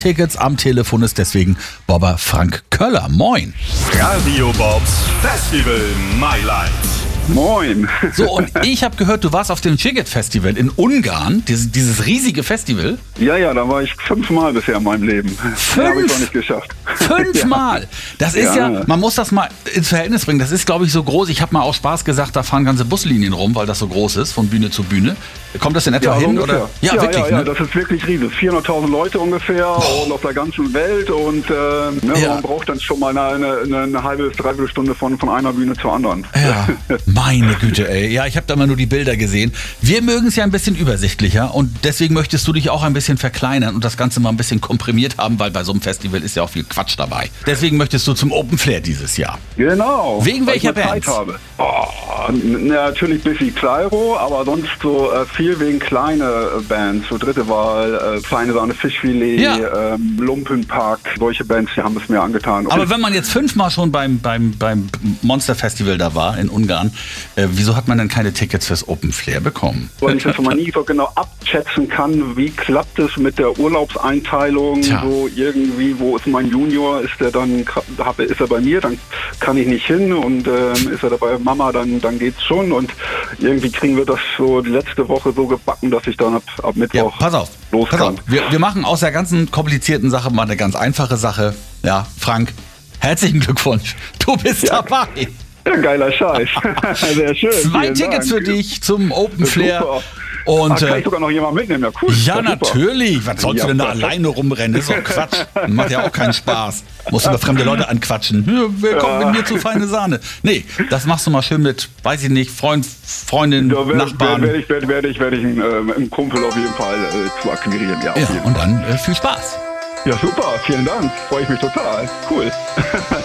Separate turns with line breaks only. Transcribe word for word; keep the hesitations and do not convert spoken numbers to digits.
Tickets am Telefon ist deswegen Bobber Frank Köller. Moin.
Radio Bobs Festival My Life.
Moin.
So, und ich habe gehört, du warst auf dem Sziget Festival in Ungarn, dieses, dieses riesige Festival.
Ja, ja, da war ich fünfmal bisher in meinem Leben.
Fünf?
Habe ich noch nicht geschafft.
Fünfmal? Das ist ja. ja, man muss das mal ins Verhältnis bringen. Das ist, glaube ich, so groß. Ich habe mal aus Spaß gesagt, da fahren ganze Buslinien rum, weil das so groß ist, von Bühne zu Bühne. Kommt das in etwa
Ja,
hin?
ungefähr.
Oder?
Ja, ja,
wirklich.
ja, ja,
ne?
das ist wirklich riesig. vierhunderttausend Leute ungefähr oh. und auf der ganzen Welt. Und äh, ne,
Ja.
man braucht dann schon mal eine, eine, eine halbe bis dreiviertel Stunde von, von einer Bühne zur anderen.
Ja, meine Güte, ey. Ja, ich habe da mal nur die Bilder gesehen. Wir mögen es ja ein bisschen übersichtlicher und deswegen möchtest du dich auch ein bisschen verkleinern und das Ganze mal ein bisschen komprimiert haben, weil bei so einem Festival ist ja auch viel Quatsch dabei. Deswegen möchtest du zum Open Flair dieses Jahr.
Genau.
Wegen
weil ich
welcher
mal Zeit
Band?
habe. Oh, n- natürlich ein bisschen Kleiro, aber sonst so äh, viel wegen kleine äh, Bands. So dritte Wahl, äh, Feine Sahne Fischfilet,
Ja.
ähm, Lumpenpark, solche Bands, die haben es mir angetan.
Aber wenn man jetzt fünfmal schon beim, beim, beim Monster Festival da war in Ungarn, äh, wieso hat man denn keine Tickets fürs Open Flair bekommen?
Weil ich das mal nie so genau abschätzen kann, wie klappt es mit der Urlaubseinteilung,
Tja.
so irgendwie, wo ist mein Junior, ist der dann, ist er bei mir, dann kann ich nicht hin und ähm, ist er da bei Mama, dann, dann geht's schon und irgendwie kriegen wir das so die letzte Woche so gebacken, dass ich dann ab, ab
Ja,
Mittwoch
pass auf.
los
Pass
kann.
auf. Wir, wir machen aus der ganzen komplizierten Sache mal eine ganz einfache Sache. Ja, Frank, herzlichen Glückwunsch. Du bist
Ja.
dabei.
Ja, geiler Scheiß. Sehr schön.
Zwei
vielen
Tickets
Dank.
für dich zum Open Flair.
Super.
Und
Ach, kann
äh,
ich sogar noch jemanden mitnehmen? Ja, cool.
ja,
super.
natürlich. Was sollst
Ja,
du denn da
perfekt.
alleine rumrennen? Das ist doch Quatsch. Macht ja auch keinen Spaß. Musst du über fremde Leute anquatschen. Ja, willkommen mit mir zu feine Sahne. Nee, das machst du mal schön mit, weiß ich nicht, Freund, Freundin,
Da werde
Nachbarn.
werd ich, werd, werd ich, werd ich einen, äh, einen Kumpel auf jeden Fall äh, zu akquirieren. Ja, auf
Ja,
jeden
und dann äh, viel Spaß.
ja, super. Vielen Dank. Freue ich mich total. Cool.